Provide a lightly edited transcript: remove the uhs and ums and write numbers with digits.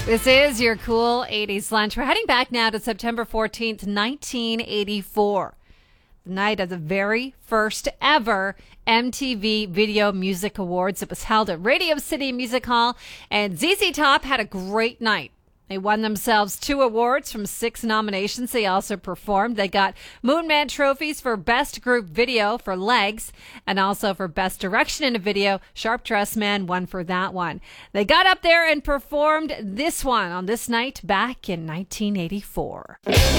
This is your cool 80s lunch. We're heading back now to September 14th, 1984. The night of the very first ever MTV Video Music Awards. It was held at Radio City Music Hall, and ZZ Top had a great night. They won themselves 2 awards from 6 nominations. They also performed. They got Moonman trophies for Best Group Video for Legs and also for Best Direction in a Video. Sharp Dressed Man won for that one. They got up there and performed this one on this night back in 1984.